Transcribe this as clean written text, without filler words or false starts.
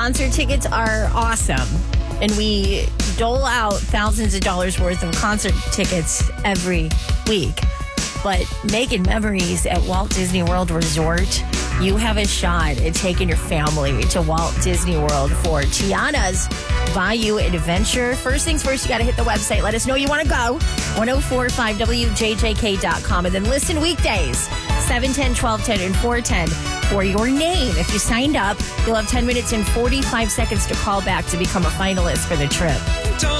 concert tickets are awesome. And we dole out thousands of dollars worth of concert tickets every week. But making memories at Walt Disney World Resort, you have a shot at taking your family to Walt Disney World for Tiana's Bayou Adventure. First things first, you got to hit the website. Let us know you want to go. 1045wjjk.com. And then listen weekdays, 710, 1210, and 410 for your name. If you signed up, you'll have 10 minutes and 45 seconds to call back to become a finalist for the trip.